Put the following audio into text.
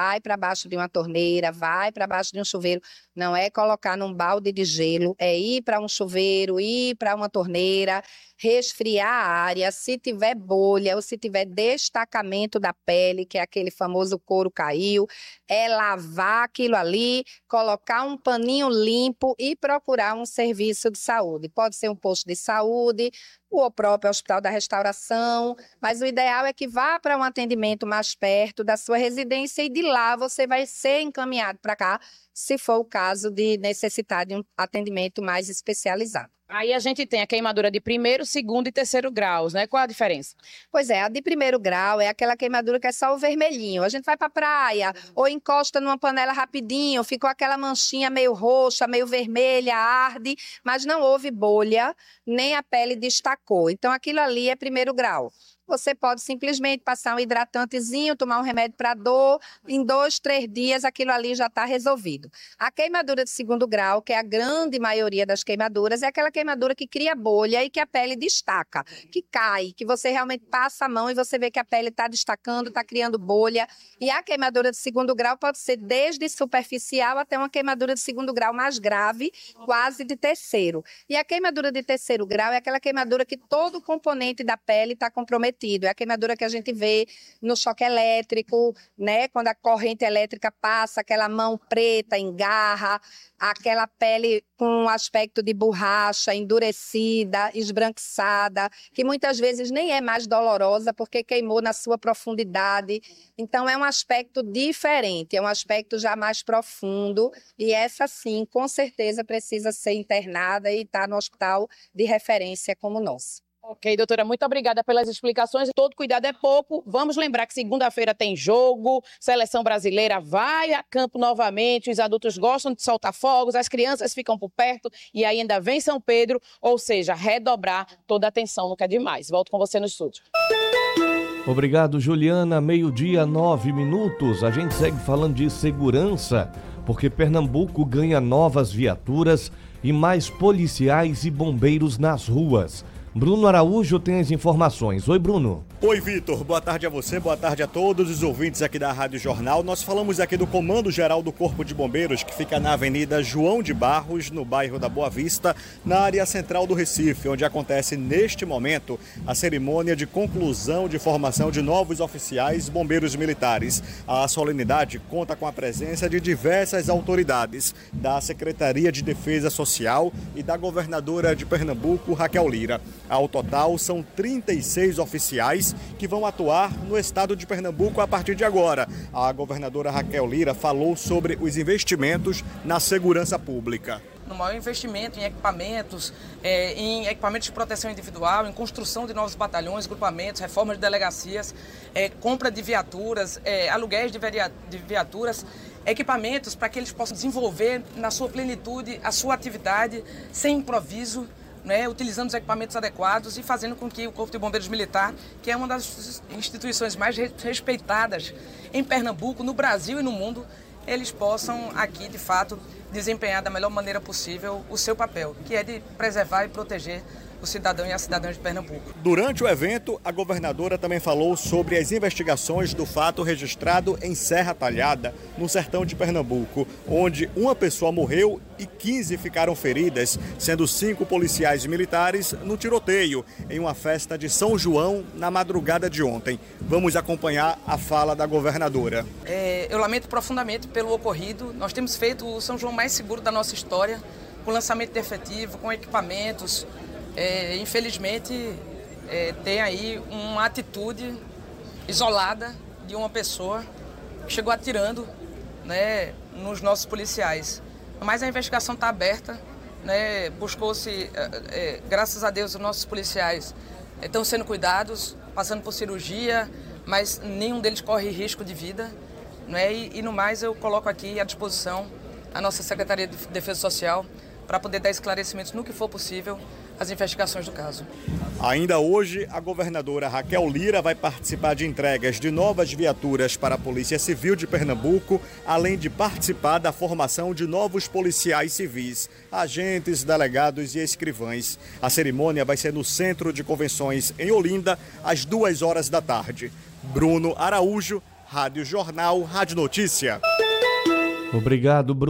vai para baixo de uma torneira, vai para baixo de um chuveiro. Não é colocar num balde de gelo, é ir para um chuveiro, ir para uma torneira, resfriar a área. Se tiver bolha ou se tiver destacamento da pele, que é aquele famoso couro caiu, é lavar aquilo ali, colocar um paninho limpo e procurar um serviço de saúde. Pode ser um posto de saúde, o próprio Hospital da Restauração, mas o ideal é que vá para um atendimento mais perto da sua residência e de lá você vai ser encaminhado para cá, se for o caso de necessitar de um atendimento mais especializado. Aí a gente tem a queimadura de primeiro, segundo e terceiro graus, né? Qual a diferença? Pois é, a de primeiro grau é aquela queimadura que é só o vermelhinho. A gente vai para a praia ou encosta numa panela rapidinho, ficou aquela manchinha meio roxa, meio vermelha, arde, mas não houve bolha, nem a pele destacou. Então aquilo ali é primeiro grau. Você pode simplesmente passar um hidratantezinho, tomar um remédio para dor, em 2, 3 dias aquilo ali já está resolvido. A queimadura de segundo grau, que é a grande maioria das queimaduras, é aquela queimadura que cria bolha e que a pele destaca, que cai, que você realmente passa a mão e você vê que a pele está destacando, está criando bolha. E a queimadura de segundo grau pode ser desde superficial até uma queimadura de segundo grau mais grave, quase de terceiro. E a queimadura de terceiro grau é aquela queimadura que todo o componente da pele está comprometido. É a queimadura que a gente vê no choque elétrico, né? Quando a corrente elétrica passa, aquela mão preta engarra, aquela pele com um aspecto de borracha, endurecida, esbranquiçada, que muitas vezes nem é mais dolorosa porque queimou na sua profundidade. Então é um aspecto diferente, é um aspecto já mais profundo e essa sim, com certeza precisa ser internada e estar no hospital de referência como o nosso. Ok, doutora, muito obrigada pelas explicações. Todo cuidado é pouco. Vamos lembrar que segunda-feira tem jogo, seleção brasileira vai a campo novamente, os adultos gostam de soltar fogos, as crianças ficam por perto e ainda vem São Pedro, ou seja, redobrar toda a atenção, nunca é demais. Volto com você no estúdio. Obrigado, Juliana. 12:09. A gente segue falando de segurança, porque Pernambuco ganha novas viaturas e mais policiais e bombeiros nas ruas. Bruno Araújo tem as informações. Oi, Bruno. Oi, Vitor. Boa tarde a você, boa tarde a todos os ouvintes aqui da Rádio Jornal. Nós falamos aqui do Comando Geral do Corpo de Bombeiros, que fica na Avenida João de Barros, no bairro da Boa Vista, na área central do Recife, onde acontece neste momento a cerimônia de conclusão de formação de novos oficiais bombeiros militares. A solenidade conta com a presença de diversas autoridades da Secretaria de Defesa Social e da governadora de Pernambuco, Raquel Lira. Ao total, são 36 oficiais que vão atuar no estado de Pernambuco a partir de agora. A governadora Raquel Lira falou sobre os investimentos na segurança pública. No maior investimento em equipamentos de proteção individual, em construção de novos batalhões, grupamentos, reformas de delegacias, compra de viaturas, aluguéis de viaturas, equipamentos para que eles possam desenvolver na sua plenitude a sua atividade sem improviso, né, utilizando os equipamentos adequados e fazendo com que o Corpo de Bombeiros Militar, que é uma das instituições mais respeitadas em Pernambuco, no Brasil e no mundo, eles possam aqui, de fato, desempenhar da melhor maneira possível o seu papel, que é de preservar e proteger o cidadão e a cidadã de Pernambuco. Durante o evento, a governadora também falou sobre as investigações do fato registrado em Serra Talhada, no sertão de Pernambuco, onde uma pessoa morreu e 15 ficaram feridas, sendo 5 policiais militares no tiroteio, em uma festa de São João na madrugada de ontem. Vamos acompanhar a fala da governadora. Eu lamento profundamente pelo ocorrido. Nós temos feito o São João mais seguro da nossa história, com lançamento de efetivo, com equipamentos. Infelizmente, tem aí uma atitude isolada de uma pessoa que chegou atirando, né, nos nossos policiais. Mas a investigação está aberta, né, buscou-se, graças a Deus, os nossos policiais estão sendo cuidados, passando por cirurgia, mas nenhum deles corre risco de vida. Né, e no mais, eu coloco aqui à disposição a nossa Secretaria de Defesa Social para poder dar esclarecimentos no que for possível às investigações do caso. Ainda hoje, a governadora Raquel Lira vai participar de entregas de novas viaturas para a Polícia Civil de Pernambuco, além de participar da formação de novos policiais civis, agentes, delegados e escrivães. A cerimônia vai ser no Centro de Convenções em Olinda, às 14h. Bruno Araújo, Rádio Jornal, Rádio Notícia. Obrigado, Bruno.